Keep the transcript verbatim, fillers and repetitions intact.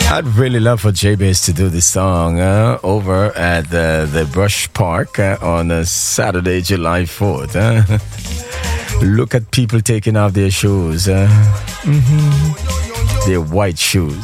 I'd really love for J-Bass to do this song uh, over at the, the Brush Park uh, on uh, Saturday, July fourth. Uh. Look at people taking off their shoes, uh, mm-hmm. their white shoes.